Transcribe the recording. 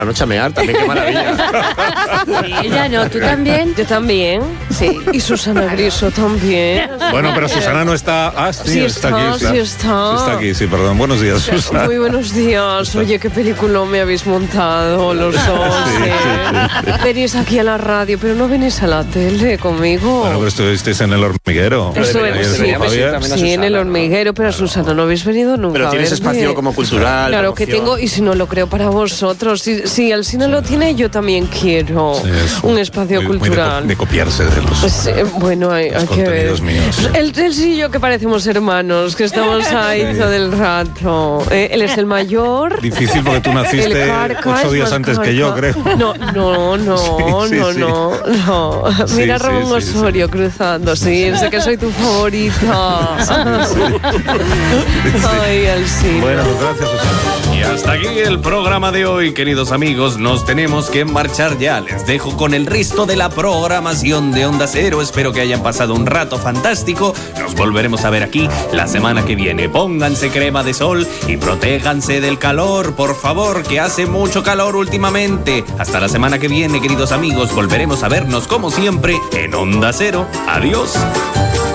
noche a mear también, qué maravilla. Ella no, ¿tú también? Yo también. Sí. Y Susana Griso también. Bueno, pero Susana no está... Ah, sí, está aquí. Sí está. Sí está aquí, sí, perdón. Buenos días, Susana. Muy buenos días. Oye, qué película me habéis montado los dos. Sí. Venís aquí a la radio, pero no venís a la tele conmigo. Bueno, pero estuvisteis en El Hormiguero. Sí, en El Hormiguero, pero a Susana no habéis venido nunca. Pero tienes espacio como cultural. Claro que tengo, y si no lo creo para vosotros. Si el cine lo tiene, yo también quiero un espacio cultural. De copiarse de los, bueno, hay que ver. contenidos míos. Él sí y yo que parecemos hermanos, que estamos ahí todo el rato. Él es el mayor. Difícil porque tú naciste 8 días antes que yo, creo. No. Sí. Mira a Sí, Ramón sí, Osorio cruzando, sé que soy tu favorita. Ay, el cine. Bueno, pues gracias, Susana. Y hasta aquí el programa de hoy, queridos amigos. Nos tenemos que marchar ya. Les dejo con el resto de la programación de Onda Cero. Espero que hayan pasado un rato fantástico. Nos volveremos a ver aquí la semana que viene. Pónganse crema de sol y protéjanse del calor, por favor, que hace mucho calor últimamente. Hasta la semana que viene, queridos amigos. Volveremos a vernos como siempre en Onda Cero. Adiós.